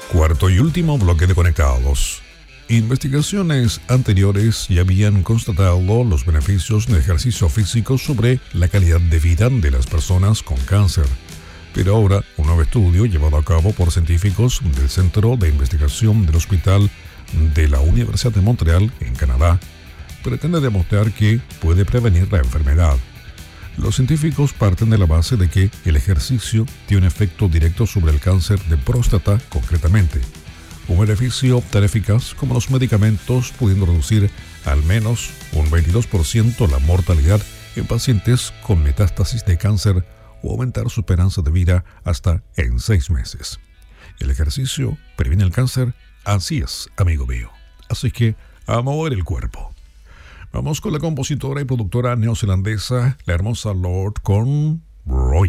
Cuarto y último bloque de Conectados. Investigaciones anteriores ya habían constatado los beneficios del ejercicio físico sobre la calidad de vida de las personas con cáncer. Pero ahora, un nuevo estudio llevado a cabo por científicos del Centro de Investigación del Hospital de la Universidad de Montreal, en Canadá, pretende demostrar que puede prevenir la enfermedad. Los científicos parten de la base de que el ejercicio tiene un efecto directo sobre el cáncer de próstata concretamente, un beneficio tan eficaz como los medicamentos, pudiendo reducir al menos un 22% la mortalidad en pacientes con metástasis de cáncer o aumentar su esperanza de vida hasta en 6 meses. El ejercicio previene el cáncer, así es, amigo mío. Así que a mover el cuerpo. Vamos con la compositora y productora neozelandesa, la hermosa Lorde, con Roy.